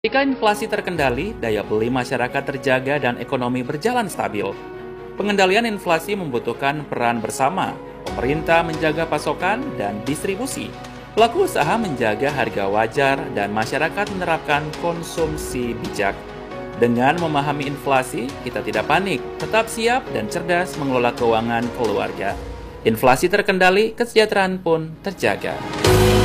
Jika inflasi terkendali, daya beli masyarakat terjaga dan ekonomi berjalan stabil. Pengendalian inflasi membutuhkan peran bersama. Pemerintah menjaga pasokan dan distribusi. Pelaku usaha menjaga harga wajar dan masyarakat menerapkan konsumsi bijak. Dengan memahami inflasi, kita tidak panik, tetap siap dan cerdas mengelola keuangan keluarga. Inflasi terkendali, kesejahteraan pun terjaga.